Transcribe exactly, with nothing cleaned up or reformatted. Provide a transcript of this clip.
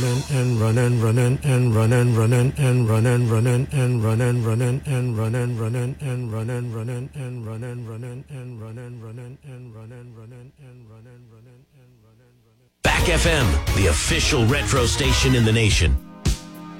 running and running running and running running and running running and running running and running running and running running and running running and running running and running running and running running and running running. Back F M, the official retro station in the nation.